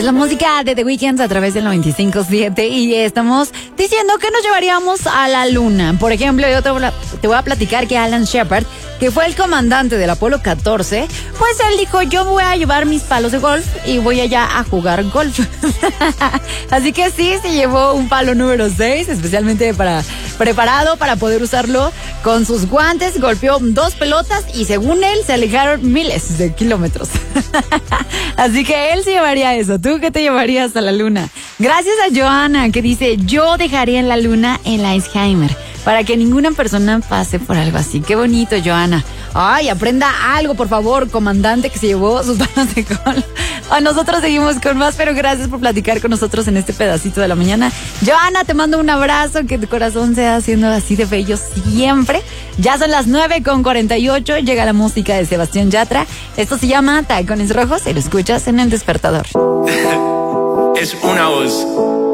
Es la música de The Weeknd a través del 95.7 y estamos diciendo que nos llevaríamos a la luna. Por ejemplo, yo te voy a platicar que Alan Shepard, que fue el comandante del Apolo 14, pues él dijo, yo voy a llevar mis palos de golf y voy allá a jugar golf. Así que sí, se llevó un palo número 6, especialmente preparado para poder usarlo con sus guantes, golpeó 2 pelotas y según él se alejaron miles de kilómetros. Así que él se llevaría eso. ¿Tú qué te llevarías a la luna? Gracias a Joana, que dice, yo dejaría en la luna el Alzheimer para que ninguna persona pase por algo así. Qué bonito, Joana. Ay, aprenda algo, por favor, comandante que se llevó sus balas de gol. Nosotros seguimos con más, pero gracias por platicar con nosotros en este pedacito de la mañana. Joana, te mando un abrazo, que tu corazón sea haciendo así de bello siempre. Ya son las 9:48, llega la música de Sebastián Yatra. Esto se llama Tacones Rojos y lo escuchas en El Despertador. Es una voz.